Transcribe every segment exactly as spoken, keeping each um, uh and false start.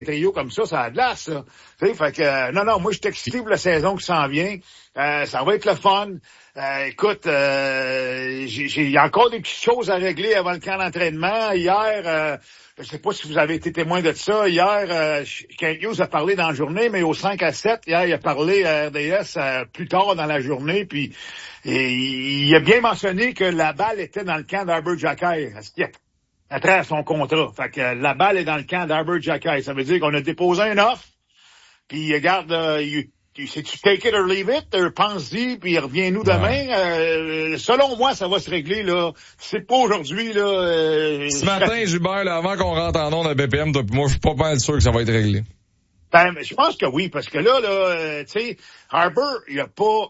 trio comme ça, ça a de glace, ça. Tu sais, fait que, euh, non, non, moi, je suis excité pour la saison qui s'en vient. Euh, ça va être le fun. Euh, écoute, euh, j'ai, j'ai, il y a encore des petites choses à régler avant le camp d'entraînement. Hier, euh, je sais pas si vous avez été témoin de ça. Hier, euh, Kent Hughes a parlé dans la journée, mais au cinq à sept, hier, il a parlé à R D S euh, plus tard dans la journée, puis et, il a bien mentionné que la balle était dans le camp d'Arbor Jackay. À travers son contrat. Fait que euh, la balle est dans le camp d'Arbor Jackay. Ça veut dire qu'on a déposé un offre, puis regarde, euh, you, you, c'est-tu take it or leave it, euh, pense-y, puis reviens-nous demain. Ouais. Euh, selon moi, ça va se régler, là. C'est pas aujourd'hui, là. Euh, Ce matin, Gilbert, là, avant qu'on rentre en onde à B P M, toi, moi, je suis pas mal sûr que ça va être réglé. Ben, je pense que oui, parce que là, là, euh, tu sais, Arbor, il y a pas...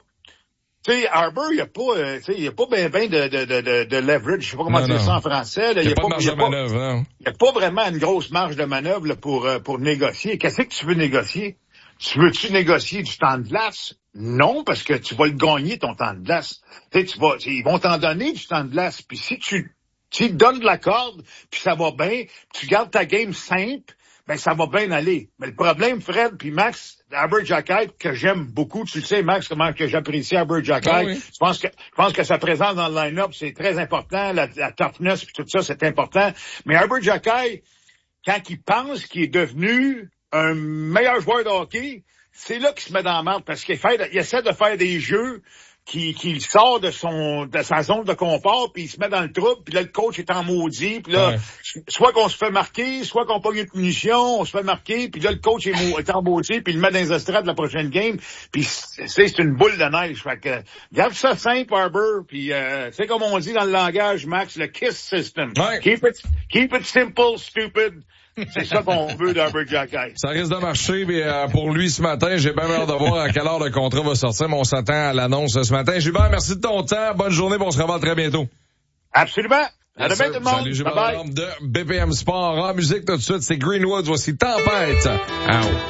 Tu sais, Arbor, il n'y a pas, euh, tu sais, il y a pas ben, ben de, de, de, de leverage. Je sais pas comment non, dire non. ça en français. Il n'y a, a pas de marge de manœuvre, non? Il n'y a pas vraiment une grosse marge de manœuvre là, pour, euh, pour négocier. Qu'est-ce que tu veux négocier? Tu veux-tu négocier du temps de glace? Non, parce que tu vas le gagner, ton temps de glace. Tu sais, tu vas, ils vont t'en donner du temps de glace. Puis si tu, tu donnes de la corde, puis ça va bien, tu gardes ta game simple, ben ça va bien aller. Mais le problème, Fred puis Max, Arbor Jackay, que j'aime beaucoup, tu le sais, Max, comment que j'apprécie Arbor Jackay. Ah oui. Je pense que je pense que sa présence dans le line-up, c'est très important. La, la toughness puis tout ça, c'est important. Mais Arbor Jackay, quand il pense qu'il est devenu un meilleur joueur de hockey, c'est là qu'il se met dans la merde parce qu'il fait, il essaie de faire des jeux qui, qui sort de son, de sa zone de confort, puis il se met dans le trouble, puis là, le coach est en maudit, puis là, ouais. soit qu'on se fait marquer, soit qu'on pogne une punition, on se fait marquer, puis là, le coach est, est en maudit, puis il le met dans les estrades de la prochaine game, puis c'est, c'est une boule de neige. Fait que, garde ça simple, Arbor, puis euh, c'est comme on dit dans le langage, Max, le KISS system. Ouais. Keep it, keep it simple, stupid. C'est ça qu'on veut d'Arbor Jackay. Ça risque de marcher, mais euh, pour lui ce matin, j'ai bien hâte de voir à quelle heure le contrat va sortir, mais on s'attend à l'annonce ce matin. Gilbert, merci de ton temps. Bonne journée, on se revoit très bientôt. Absolument. À demain tout le monde. Salut, Gilbert de B P M Sport. En musique tout de suite, c'est Greenwoods. Voici Tempête. Out.